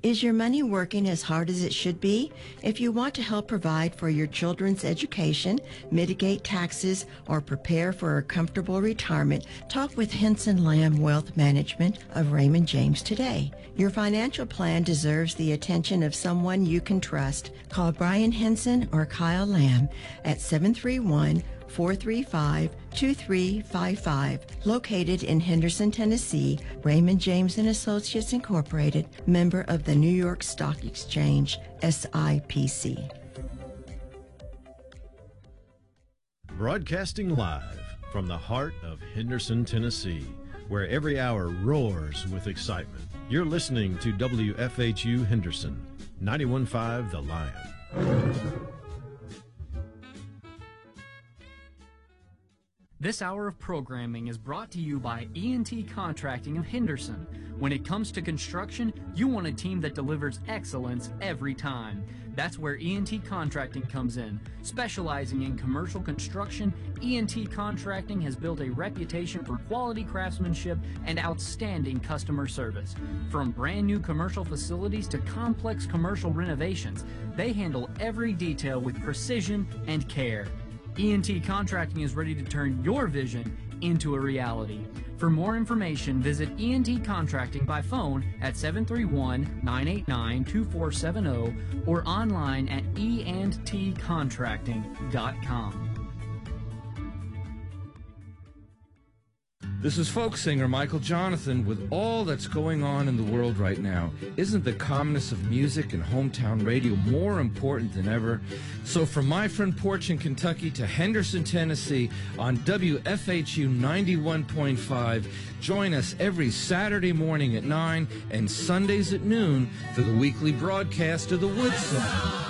Is your money working as hard as it should be? If you want to help provide for your children's education, mitigate taxes, or prepare for a comfortable retirement, talk with Henson Lamb Wealth Management of Raymond James today. Your financial plan deserves the attention of someone you can trust. Call Brian Henson or Kyle Lamb at 731-435-2355. Located in Henderson, Tennessee, Raymond James & Associates Incorporated, member of the New York Stock Exchange, SIPC. Broadcasting live from the heart of Henderson, Tennessee, where every hour roars with excitement. You're listening to WFHU Henderson, 91.5 The Lion. This hour of programming is brought to you by E&T Contracting of Henderson. When it comes to construction, you want a team that delivers excellence every time. That's where E&T Contracting comes in. Specializing in commercial construction, E&T Contracting has built a reputation for quality craftsmanship and outstanding customer service. From brand new commercial facilities to complex commercial renovations, they handle every detail with precision and care. E&T Contracting is ready to turn your vision into a reality. For more information, visit E&T Contracting by phone at 731-989-2470 or online at eandtcontracting.com. This is folk singer Michael Jonathan. With all that's going on in the world right now, isn't the calmness of music and hometown radio more important than ever? So from my front porch in Kentucky to Henderson, Tennessee on WFHU 91.5, join us every Saturday morning at 9 and Sundays at noon for the weekly broadcast of the Woodson.